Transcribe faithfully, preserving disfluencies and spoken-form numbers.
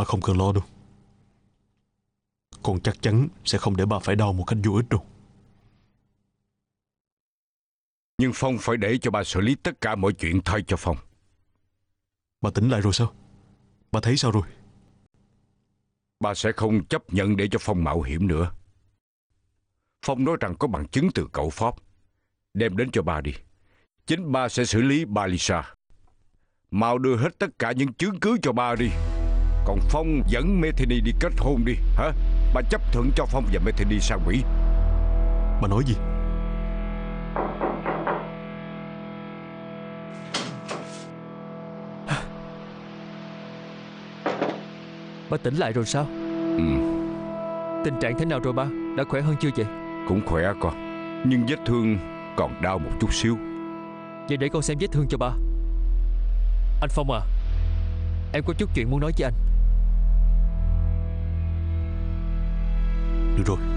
Ba không cần lo đâu. Con chắc chắn sẽ không để ba phải đau một cách vô ích đâu. Nhưng Phong phải để cho ba xử lý tất cả mọi chuyện thay cho Phong. Ba tỉnh lại rồi sao? Ba thấy sao rồi? Ba sẽ không chấp nhận để cho Phong mạo hiểm nữa. Phong nói rằng có bằng chứng từ cậu Pháp. Đem đến cho ba đi. Chính ba sẽ xử lý ba Lisa. Mau đưa hết tất cả những chứng cứ cho ba đi. Còn Phong dẫn Metheny đi kết hôn đi. Hả? Ba chấp thuận cho Phong và Metheny sang Mỹ. Ba nói gì? Ba tỉnh lại rồi sao? Ừ. Tình trạng thế nào rồi ba? Đã khỏe hơn chưa vậy? Cũng khỏe con. Nhưng vết thương còn đau một chút xíu. Vậy để con xem vết thương cho ba. Anh Phong à, em có chút chuyện muốn nói với anh. Được rồi,